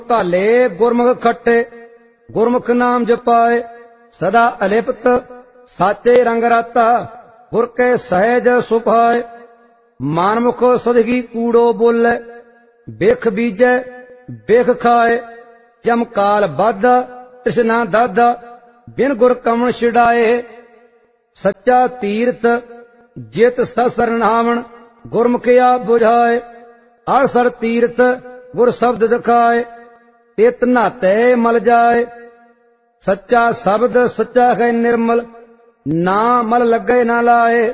काले गुरमुख खट्टे, गुरमुख नाम जपाए, सदा अलिप्त साचे रंग राता, गुर के सहज सुभाए। मानमुख सदगी कूड़ो बोले, बेख बीजे बेख खाए, जम काल बाधा तृष्णा दाधा, बिन गुर कमन छिड़ाए। सच्चा तीर्थ जित सरनावण, गुरमुखिया बुझाए, अड़सर तीर्थ गुर शब्द दिखाए, तित नाते मल जाए। सच्चा शब्द सच्चा है निर्मल, ना मल लगे ना लाए।